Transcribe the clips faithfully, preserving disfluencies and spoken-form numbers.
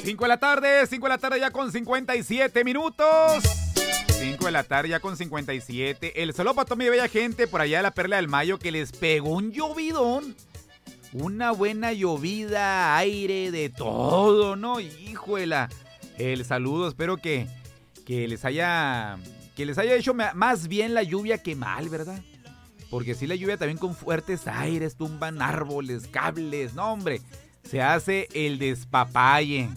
cinco de la tarde, cinco de la tarde ya con cincuenta y siete minutos. cinco de la tarde ya con cincuenta y siete. El saludo para toda mi bella gente por allá de la Perla del Mayo que les pegó un llovidón. Una buena llovida, aire, de todo, ¿no? Híjole. El saludo, espero que, que les haya que les haya hecho más bien la lluvia que mal, ¿verdad? Porque si la lluvia también con fuertes aires, tumban árboles, cables, no hombre, se hace el despapalle.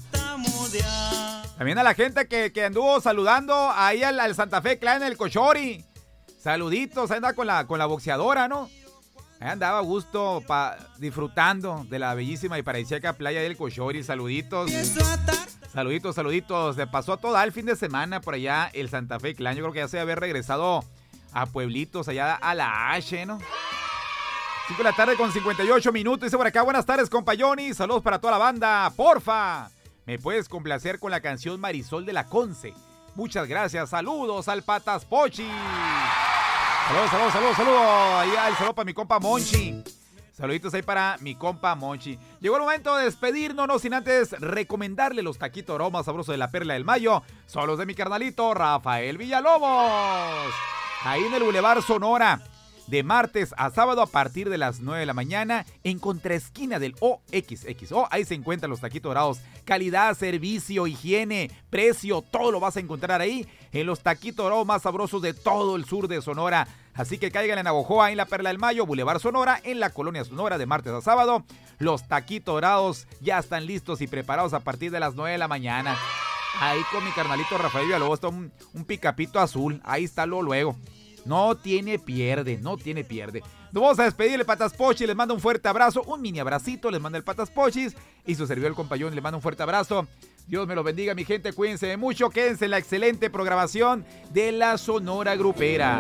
También a la gente que, que anduvo saludando ahí al, al Santa Fe Clan, el Cochori. Saluditos, ahí anda con la, con la boxeadora, ¿no? Ahí andaba a gusto pa, disfrutando de la bellísima y paradisíaca playa del Cochori. Saluditos. Saluditos, saluditos. Le pasó a toda el fin de semana por allá el Santa Fe Clan. Yo creo que ya se debe haber regresado a pueblitos allá a la H, ¿no? cinco de la tarde con cincuenta y ocho minutos. Dice por acá, buenas tardes, compa Johnny. Saludos para toda la banda. Porfa, ¿me puedes complacer con la canción Marisol de la Conce? Muchas gracias. Saludos al Patas Pochi. Saludos, saludos, saludos, saludos. Ahí el saludo para mi compa Monchi. Saluditos ahí para mi compa Monchi. Llegó el momento de despedirnos, no sin antes recomendarle los taquitos aromas sabrosos de la Perla del Mayo. Son los de mi carnalito Rafael Villalobos. Ahí en el Boulevard Sonora. De martes a sábado a partir de las nueve de la mañana en contraesquina del O X X O. Ahí se encuentran los taquitos dorados. Calidad, servicio, higiene, precio, todo lo vas a encontrar ahí en los taquitos dorados más sabrosos de todo el sur de Sonora. Así que caigan en Navojoa, en la Perla del Mayo, Boulevard Sonora, en la Colonia Sonora de martes a sábado. Los taquitos dorados ya están listos y preparados a partir de las nueve de la mañana. Ahí con mi carnalito Rafael Villalobos está un, un picapito azul. Ahí está lo luego. No tiene pierde, no tiene pierde. Nos vamos a despedirle, Patas Pochis. Les mando un fuerte abrazo, un mini abracito. Les manda el Patas Pochis. Y su servidor, el compañón, les manda un fuerte abrazo. Dios me los bendiga, mi gente. Cuídense mucho. Quédense en la excelente programación de la Sonora Grupera.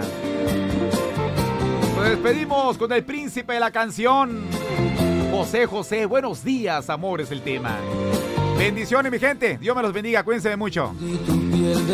Nos despedimos con el príncipe de la canción, José José. Buenos días, amor, es el tema. Bendiciones, mi gente. Dios me los bendiga. Cuídense mucho.